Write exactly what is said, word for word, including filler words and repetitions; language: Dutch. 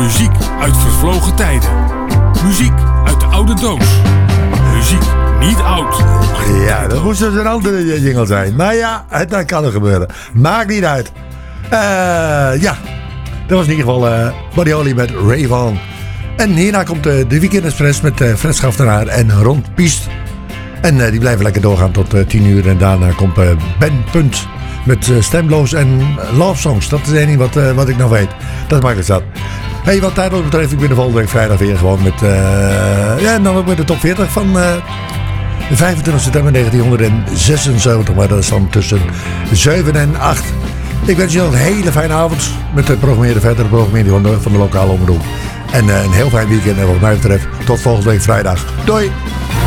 Muziek uit vervlogen tijden. Muziek uit de oude doos. Muziek niet oud. Ja, dat moest dus een andere jingle zijn. Maar ja, dat kan er gebeuren. Maakt niet uit. Uh, ja, dat was in ieder geval uh, Buddy Holly met Ray Vaughan. En hierna komt uh, de Weekend Express met uh, Fred Schaftenaar en Ron Piest. En uh, die blijven lekker doorgaan tot uh, tien uur. En daarna komt uh, Ben Punt met uh, Stemloos en Love Songs. Dat is het enige wat, uh, wat ik nog weet. Dat maakt het zat. Hey, wat tijdloos betreft, ik ben de volgende week vrijdag weer gewoon met... Uh, ja, en dan ook met de top veertig van uh, vijfentwintig september negentienhonderdzesenzeventig. Maar dat is dan tussen zeven en acht. Ik wens je nog een hele fijne avond met de programmeren verder, de programmering van de, van de lokale omroep. En uh, een heel fijn weekend. En wat mij betreft, tot volgende week vrijdag. Doei!